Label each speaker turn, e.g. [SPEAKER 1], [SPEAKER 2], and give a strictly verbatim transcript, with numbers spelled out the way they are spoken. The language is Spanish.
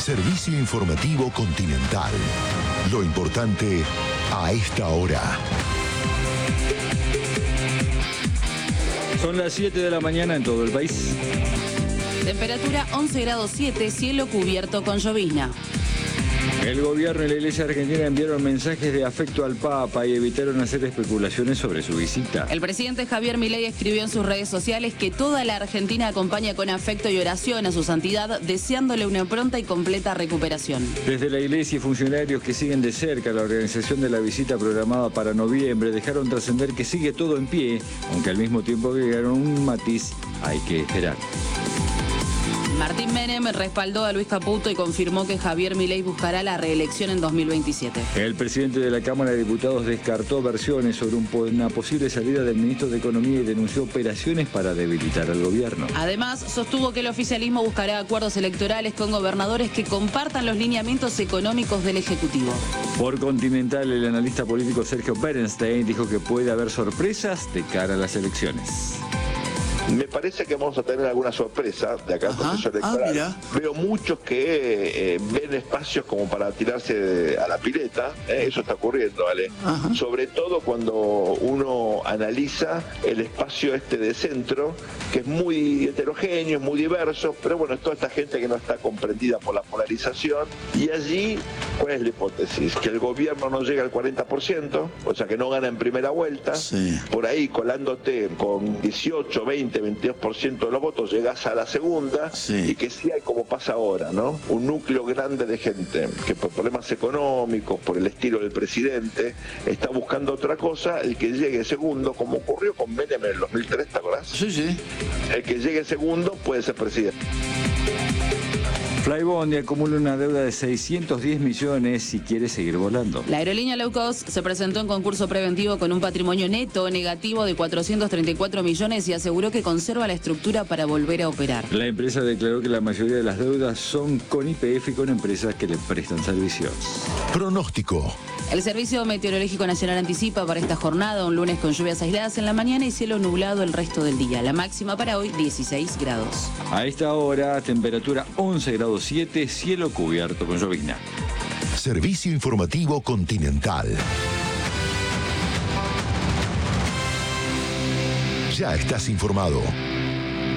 [SPEAKER 1] Servicio informativo Continental. Lo importante a esta hora.
[SPEAKER 2] Son las siete de la mañana en todo el país.
[SPEAKER 3] Temperatura once grados siete, cielo cubierto con llovizna.
[SPEAKER 2] El gobierno y la Iglesia Argentina enviaron mensajes de afecto al Papa y evitaron hacer especulaciones sobre su visita.
[SPEAKER 3] El presidente Javier Milei escribió en sus redes sociales que toda la Argentina acompaña con afecto y oración a su santidad, deseándole una pronta y completa recuperación.
[SPEAKER 2] Desde la Iglesia y funcionarios que siguen de cerca la organización de la visita programada para noviembre dejaron trascender que sigue todo en pie, aunque al mismo tiempo agregaron un matiz: hay que esperar.
[SPEAKER 3] Martín Menem respaldó a Luis Caputo y confirmó que Javier Milei buscará la reelección en dos mil veintisiete.
[SPEAKER 2] El presidente de la Cámara de Diputados descartó versiones sobre un, una posible salida del ministro de Economía y denunció operaciones para debilitar al gobierno.
[SPEAKER 3] Además, sostuvo que el oficialismo buscará acuerdos electorales con gobernadores que compartan los lineamientos económicos del Ejecutivo.
[SPEAKER 2] Por Continental, el analista político Sergio Bernstein dijo que puede haber sorpresas de cara a las elecciones.
[SPEAKER 4] Me parece que vamos a tener alguna sorpresa de acá al proceso electoral. Ah, Veo muchos que eh, ven espacios como para tirarse a la pileta. Eh, eso está ocurriendo, ¿vale? Ajá. Sobre todo cuando uno analiza el espacio este de centro, que es muy heterogéneo, es muy diverso, pero bueno, es toda esta gente que no está comprendida por la polarización. Y allí, ¿cuál es la hipótesis? Que el gobierno no llega al cuarenta por ciento, o sea que no gana en primera vuelta. Sí. Por ahí colándote con dieciocho, veinte, veintidós por ciento de los votos, llegas a la segunda, sí. Y que sí hay, como pasa ahora, ¿no? Un núcleo grande de gente que por problemas económicos, por el estilo del presidente, está buscando otra cosa. El que llegue segundo, como ocurrió con Menem en el dos mil tres, ¿te acordás?
[SPEAKER 5] Sí, sí.
[SPEAKER 4] El que llegue segundo puede ser presidente.
[SPEAKER 2] Flybondi acumula una deuda de seiscientos diez millones y quiere seguir volando.
[SPEAKER 3] La aerolínea low cost se presentó en concurso preventivo con un patrimonio neto negativo de cuatrocientos treinta y cuatro millones y aseguró que conserva la estructura para volver a operar.
[SPEAKER 2] La empresa declaró que la mayoría de las deudas son con Y P F y con empresas que le prestan servicios.
[SPEAKER 1] Pronóstico.
[SPEAKER 3] El Servicio Meteorológico Nacional anticipa para esta jornada un lunes con lluvias aisladas en la mañana y cielo nublado el resto del día. La máxima para hoy, dieciséis grados.
[SPEAKER 2] A esta hora, temperatura once grados siete, cielo cubierto con llovizna.
[SPEAKER 1] Servicio informativo Continental. Ya estás informado.